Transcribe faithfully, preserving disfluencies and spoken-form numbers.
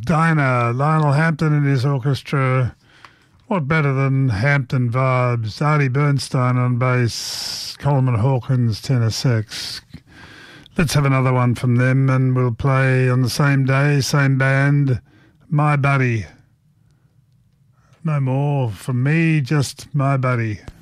Dinah, Lionel Hampton and his orchestra. What better than Hampton vibes? Artie Bernstein on bass, Coleman Hawkins tenor sax. Let's have another one from them, and we'll play on the same day, same band, My Buddy. No more from me, just My Buddy.